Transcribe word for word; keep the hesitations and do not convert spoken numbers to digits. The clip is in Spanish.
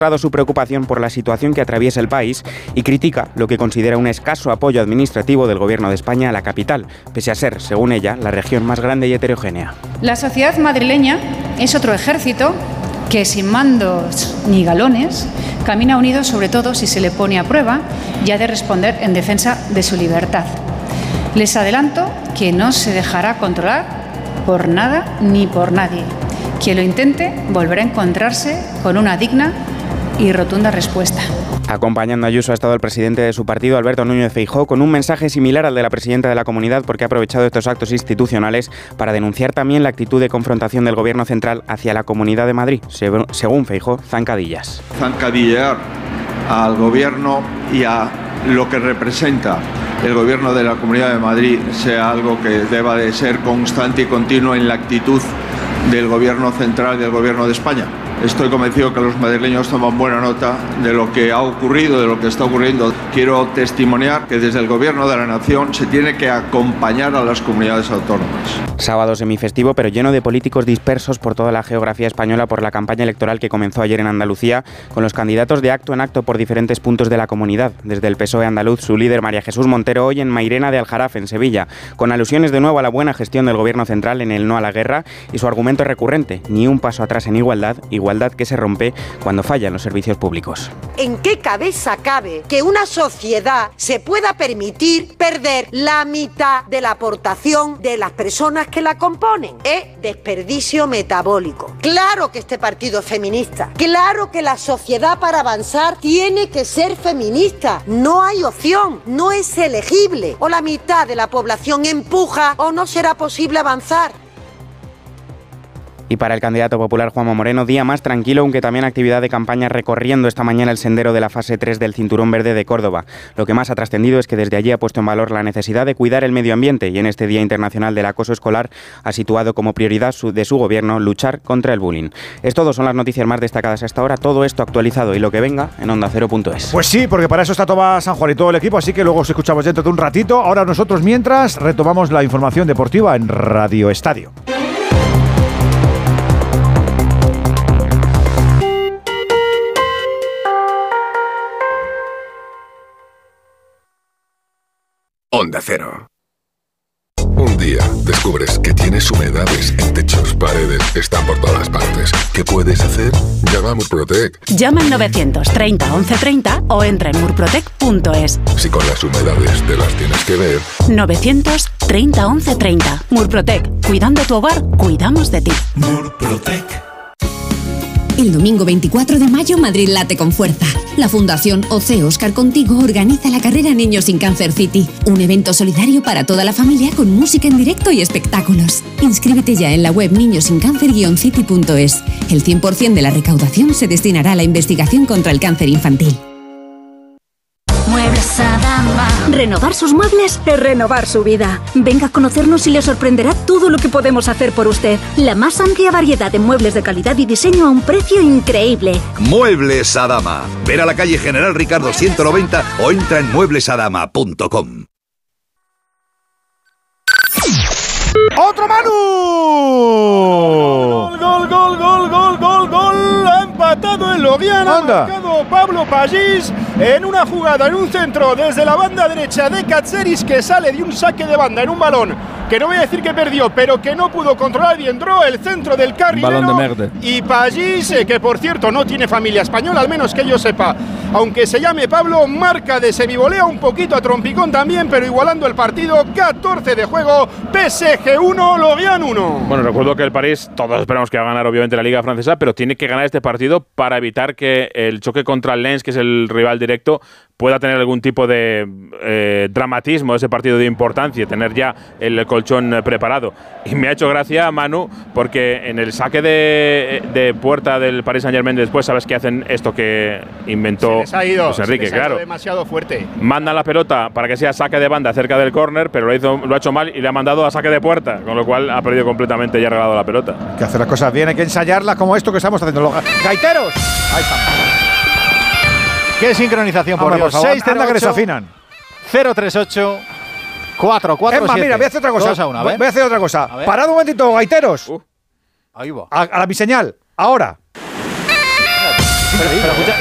su preocupación por la situación que atraviesa el país y critica lo que considera un escaso apoyo administrativo del Gobierno de España a la capital, pese a ser, según ella, la región más grande y heterogénea. La sociedad madrileña es otro ejército que sin mandos ni galones camina unido, sobre todo si se le pone a prueba y ha de responder en defensa de su libertad. Les adelanto que no se dejará controlar por nada ni por nadie. Quien lo intente volverá a encontrarse con una digna y rotunda respuesta. Acompañando a Ayuso ha estado el presidente de su partido, Alberto Núñez Feijóo, con un mensaje similar al de la presidenta de la Comunidad, porque ha aprovechado estos actos institucionales para denunciar también la actitud de confrontación del Gobierno central hacia la Comunidad de Madrid. Según Feijóo, zancadillas. Zancadillear al Gobierno y a lo que representa el Gobierno de la Comunidad de Madrid sea algo que deba de ser constante y continuo en la actitud del Gobierno central y del Gobierno de España. Estoy convencido que los madrileños toman buena nota de lo que ha ocurrido, de lo que está ocurriendo. Quiero testimoniar que desde el Gobierno de la Nación se tiene que acompañar a las comunidades autónomas. Sábado semifestivo, pero lleno de políticos dispersos por toda la geografía española por la campaña electoral que comenzó ayer en Andalucía, con los candidatos de acto en acto por diferentes puntos de la comunidad. Desde el P S O E andaluz, su líder María Jesús Montero, hoy en Mairena de Aljarafe, en Sevilla, con alusiones de nuevo a la buena gestión del Gobierno central en el no a la guerra, y su argumento es recurrente: ni un paso atrás en igualdad, igualdad que se rompe cuando fallan los servicios públicos. ¿En qué cabeza cabe que una sociedad se pueda permitir perder la mitad de la aportación de las personas que la componen? Es desperdicio metabólico. Claro que este partido es feminista. Claro que la sociedad para avanzar tiene que ser feminista. No hay opción, no es elegible. O la mitad de la población empuja o no será posible avanzar. Y para el candidato popular Juanma Moreno, día más tranquilo, aunque también actividad de campaña recorriendo esta mañana el sendero de la fase tres del Cinturón Verde de Córdoba. Lo que más ha trascendido es que desde allí ha puesto en valor la necesidad de cuidar el medio ambiente y en este Día Internacional del Acoso Escolar ha situado como prioridad de su gobierno luchar contra el bullying. Es todo, son las noticias más destacadas hasta ahora, todo esto actualizado y lo que venga en onda cero punto es. Pues sí, porque para eso está Tomás San Juan y todo el equipo, así que luego os escuchamos dentro de un ratito. Ahora nosotros, mientras, retomamos la información deportiva en Radio Estadio. Onda Cero. Un día descubres que tienes humedades en techos, paredes, están por todas partes. ¿Qué puedes hacer? Llama a Murprotec. Llama al novecientos treinta once treinta o entra en murprotec punto es. Si con las humedades te las tienes que ver. novecientos treinta once treinta. Murprotec. Cuidando tu hogar, cuidamos de ti. Murprotec. El domingo veinticuatro de mayo, Madrid late con fuerza. La Fundación O C Oscar Contigo organiza la carrera Niños sin Cáncer City, un evento solidario para toda la familia con música en directo y espectáculos. Inscríbete ya en la web niños sin cáncer guion city punto es. El cien por ciento de la recaudación se destinará a la investigación contra el cáncer infantil. Muebles Adama. Renovar sus muebles es renovar su vida. Venga a conocernos y le sorprenderá todo lo que podemos hacer por usted. La más amplia variedad de muebles de calidad y diseño a un precio increíble. Muebles Adama. Ver a la calle General Ricardo ciento noventa o entra en muebles adama punto com. ¡Otro Manu! Gol, gol, gol, gol, gol, gol, gol. Ha empatado el Loviana. Ha marcado Pablo Pagís en una jugada, en un centro desde la banda derecha de Katseris, que sale de un saque de banda en un balón que no voy a decir que perdió, pero que no pudo controlar y entró el centro del carrilero. Balón de merde. Y Pagís, que por cierto no tiene familia española, al menos que yo sepa, aunque se llame Pablo, marca de semivolea, un poquito a trompicón también, pero igualando el partido. Catorce de juego, P S G uno, Lorient uno. Bueno, recuerdo que el París, todos esperamos que va a ganar obviamente la Liga Francesa, pero tiene que ganar este partido para evitar que el choque contra el Lens, que es el rival directo, pueda tener algún tipo de eh, dramatismo, ese partido de importancia, tener ya el colchón eh, preparado. Y me ha hecho gracia, Manu, porque en el saque de, de puerta del Paris Saint-Germain después, ¿sabes qué hacen? Esto que inventó se les ha ido, Luis Enrique, se les ha ido claro. demasiado fuerte. Mandan la pelota para que sea saque de banda cerca del córner, pero lo, hizo, lo ha hecho mal y le ha mandado a saque de puerta, con lo cual ha perdido completamente y ha regalado la pelota. Hay que hacer las cosas bien, hay que ensayarlas como esto que estamos haciendo. Los gaiteros. Ahí estamos. Qué sincronización, por Dios. seis anda que les afinan. cero tres ocho cuatro cuatro siete. Es más, mira, voy a hacer otra cosa. A una, a voy a hacer otra cosa. Parad un momentito, gaiteros. Uh, ahí va. A, a la mi señal. Ahora. increíble. Pero, escucha,